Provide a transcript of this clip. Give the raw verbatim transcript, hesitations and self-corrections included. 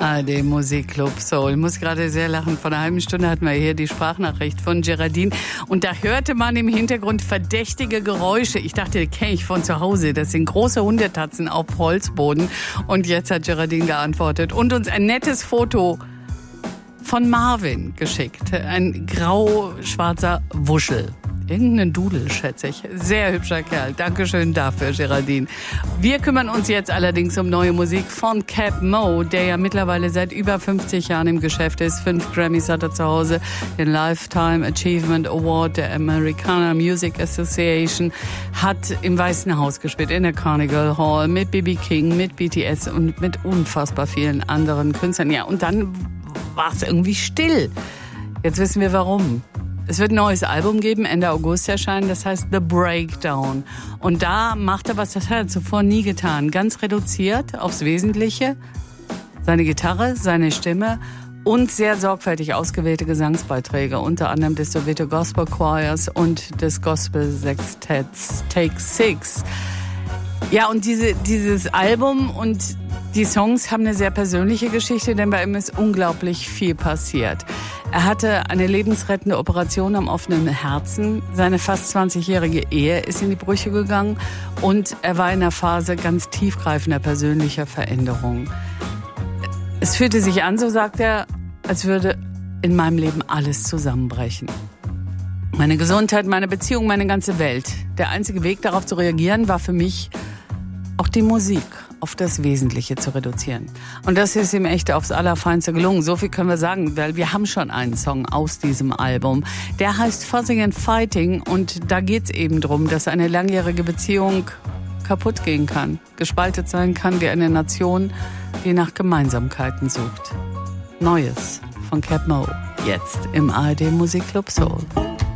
A R D Musikclub Soul. Ich muss gerade sehr lachen. Vor einer halben Stunde hatten wir hier die Sprachnachricht von Geraldine. Und da hörte man im Hintergrund verdächtige Geräusche. Ich dachte, die kenne ich von zu Hause. Das sind große Hundetatzen auf Holzboden. Und jetzt hat Geraldine geantwortet und uns ein nettes Foto von Marvin geschickt. Ein grau-schwarzer Wuschel. Irgendeinen Dudel, schätze ich. Sehr hübscher Kerl. Dankeschön dafür, Geraldine. Wir kümmern uns jetzt allerdings um neue Musik von Keb Mo, der ja mittlerweile seit über fünfzig Jahren im Geschäft ist. Fünf Grammys hat er zu Hause. Den Lifetime Achievement Award der Americana Music Association. Hat im Weißen Haus gespielt, in der Carnegie Hall, mit B B King, mit B T S und mit unfassbar vielen anderen Künstlern. Ja, und dann war es irgendwie still. Jetzt wissen wir warum. Es wird ein neues Album geben, Ende August erscheinen, das heißt The Breakdown. Und da macht er was, das hat er zuvor nie getan. Ganz reduziert aufs Wesentliche. Seine Gitarre, seine Stimme und sehr sorgfältig ausgewählte Gesangsbeiträge. Unter anderem des Soweto Gospel Choirs und des Gospel Sextetts Take Six. Ja, und diese, dieses Album und die Songs haben eine sehr persönliche Geschichte, denn bei ihm ist unglaublich viel passiert. Er hatte eine lebensrettende Operation am offenen Herzen. Seine fast zwanzigjährige Ehe ist in die Brüche gegangen und er war in einer Phase ganz tiefgreifender persönlicher Veränderung. Es fühlte sich an, so sagt er, als würde in meinem Leben alles zusammenbrechen. Meine Gesundheit, meine Beziehung, meine ganze Welt. Der einzige Weg, darauf zu reagieren, war für mich auch die Musik auf das Wesentliche zu reduzieren. Und das ist ihm echt aufs Allerfeinste gelungen. So viel können wir sagen, weil wir haben schon einen Song aus diesem Album. Der heißt Fussing and Fighting und da geht's eben drum, dass eine langjährige Beziehung kaputt gehen kann, gespaltet sein kann wie eine Nation, die nach Gemeinsamkeiten sucht. Neues von Keb Mo, jetzt im A R D Musikclub Soul.